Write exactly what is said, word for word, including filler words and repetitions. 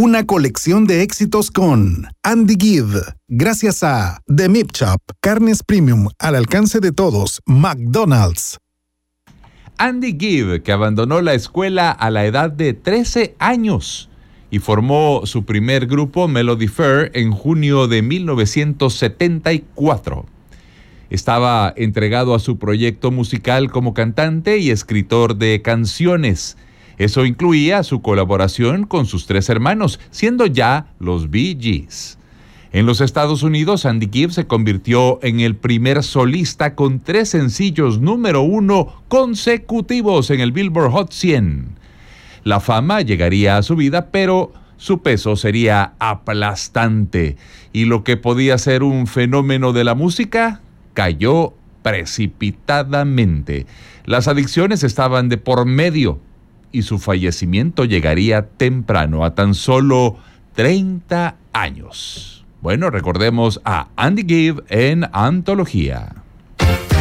Una colección de éxitos con Andy Gibb. Gracias a The Meat Shop, carnes premium al alcance de todos. McDonald's. Andy Gibb, que abandonó la escuela a la edad de trece años y formó su primer grupo, Melody Fair, en junio de mil novecientos setenta y cuatro. Estaba entregado a su proyecto musical como cantante y escritor de canciones. Eso incluía su colaboración con sus tres hermanos, siendo ya los Bee Gees. En los Estados Unidos, Andy Gibb se convirtió en el primer solista con tres sencillos número uno consecutivos en el Billboard Hot cien. La fama llegaría a su vida, pero su peso sería aplastante, y lo que podía ser un fenómeno de la música cayó precipitadamente. Las adicciones estaban de por medio, y su fallecimiento llegaría temprano, a tan solo treinta años. Bueno, recordemos a Andy Gibb en Antología.